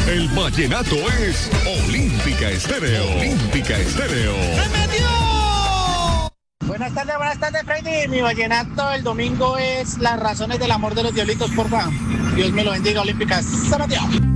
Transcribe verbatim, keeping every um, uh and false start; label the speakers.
Speaker 1: El vallenato es Olímpica Estéreo. Olímpica Estéreo.
Speaker 2: ¡Me metió!
Speaker 3: Buenas tardes, buenas tardes, Freddy. Mi vallenato el domingo es Las razones del amor de los diablitos, porfa. Dios me lo bendiga, Olímpica. Se metió.